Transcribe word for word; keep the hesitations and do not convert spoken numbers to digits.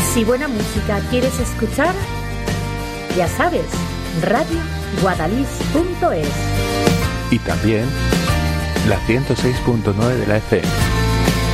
Si buena música quieres escuchar, ya sabes, radio guadalix punto es. Y también la ciento seis punto nueve de la F M.